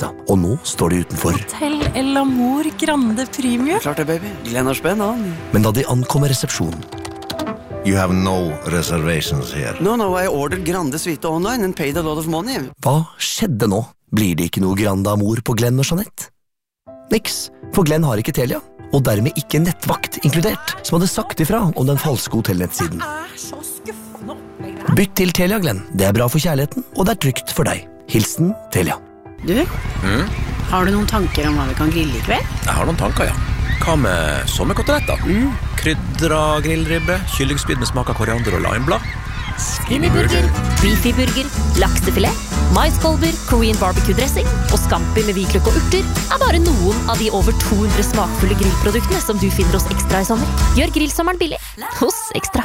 visa, og nå står de utenfor. Hotel El Amor Grande Premium. Klart det, baby. Glenn har spenn, han. Men da de ankommer resepsjonen, You have no reservations here. No, I ordered Grande Suite online and paid a lot of money. hva skjedde nå? Blir det ikke noe Grande Amor på Glenn og Jeanette? Niks, for Glenn har ikke Telia, og dermed ikke nettvakt inkludert, som hadde sagt ifra om den falske hotellnettsiden. Så skuffende opplegg det her. Bytt til Telia, Glenn. Det er bra for kjærligheten, og det er trygt for deg. Hilsen Telia. Du, har du noen tanker om hva vi kan grille I kveld? Jeg har noen tanker, ja. Hva med sommerkoteletter? Krydra grillribbe, kyllingspyd med smak av koriander og limeblad. Skinnyburger, beefyburger, laksefilet, maiskolber, Korean barbecue-dressing og scampi med hvitløk og urter er bare noen av de over 200 smakfulle grillproduktene som du finner hos Ekstra I sommer. Gjør grillsommeren billig hos Ekstra.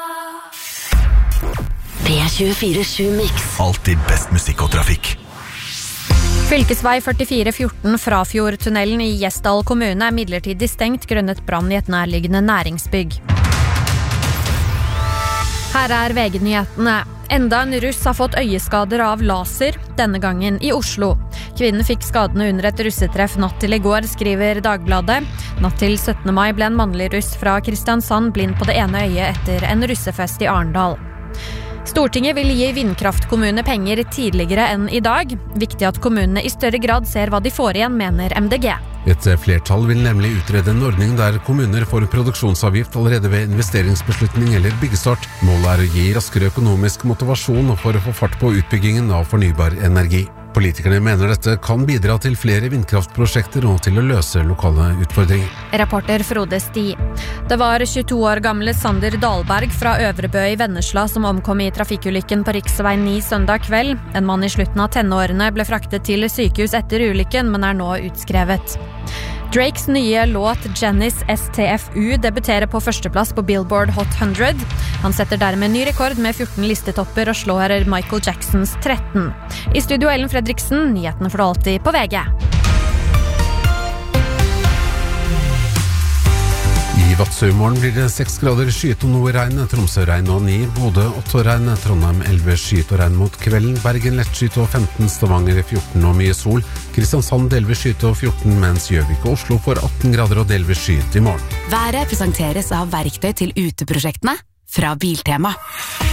P24 Mix. Alltid best musikk og trafikk. Fylkesvei 4414 Frafjordtunnelen I Gjesdal kommune er midlertidig stengt grunnet brann I et nærliggende næringsbygg. Her er VG-nyhetene. Enda en russ har fått øyeskader av laser, denne gangen I Oslo. Kvinnen fikk skadene under et russetreff natt til I går, skriver Dagbladet. Natt til 17. mai ble en mannlig russ fra Kristiansand blind på det ene øyet etter en russefest I Arendal. Stortinget vil gi vindkraftkommune penger tidligere enn I dag. Viktig at kommunene I større grad ser hva de får igjen, mener MDG. Et flertall vil nemlig utrede en ordning der kommuner får produksjonsavgift allerede ved investeringsbeslutning eller byggestart. Målet å gi raskere økonomisk motivasjon for å få fart på utbyggingen av fornybar energi. Politikerne mener dette kan bidra til flere vindkraftprosjekter og til å løse lokale utfordringer. Reporter Frode Sti. Det var 22 år gamle Sander Dahlberg fra Øvrebø I Vennesla som omkom I trafikkulykken på riksvei 9 søndag kveld. En mann I slutten av tenårene ble fraktet til sykehus etter ulykken, men er nå utskrevet. Drakes nye låt Jenny's STFU debuterer på førsteplass på Billboard Hot 100. Han setter dermed ny rekord med 14 listetopper og slår Michael Jacksons 13. I studio Ellen Fredriksen, nyhetene får du alltid på VG. I Vadsø I morgen blir det 6 grader skyet og noe regn, Tromsø regn og 9, Bodø 8 og regn, Trondheim 11 skyet og regn mot kvelden, Bergen lett skyet og 15, Stavanger 14 og mye sol, Kristiansand delvis skyet og 14, mens Gjøvik og Oslo får 18 grader og delvis skyet I morgen. Været presenteres av verktøy til uteprosjektene fra Biltema.